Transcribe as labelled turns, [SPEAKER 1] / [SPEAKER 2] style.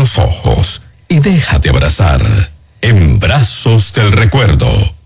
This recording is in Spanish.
[SPEAKER 1] los ojos y déjate abrazar en brazos del recuerdo.